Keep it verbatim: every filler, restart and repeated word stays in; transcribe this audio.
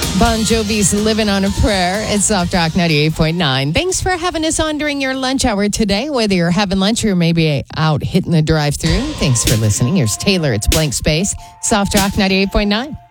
Bon Jovi's Living on a Prayer. It's Soft Rock ninety-eight point nine. Thanks for having us on during your lunch hour today, whether you're having lunch or maybe out hitting the drive-thru. Thanks for listening. Here's Taylor. It's Blank Space. Soft Rock ninety-eight point nine.